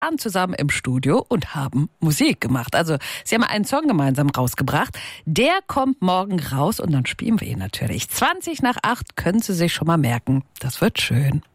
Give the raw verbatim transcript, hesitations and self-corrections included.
waren zusammen im Studio und haben Musik gemacht. Also sie haben einen Song gemeinsam rausgebracht. Der kommt morgen raus und dann spielen wir ihn natürlich. zwanzig nach acht können Sie sich schon mal merken. Das wird schön.